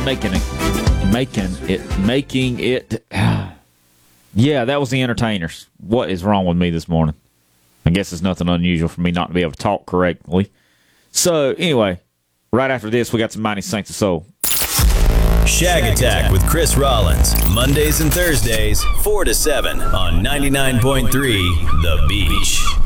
making it. Yeah, that was the Entertainers. What is wrong with me this morning? I guess it's nothing unusual for me not to be able to talk correctly. So, anyway, right after this, we got some Mighty Saints of Soul. Shag Attack with Chris Rollins, Mondays and Thursdays, 4 to 7 on 99.3 The Beach.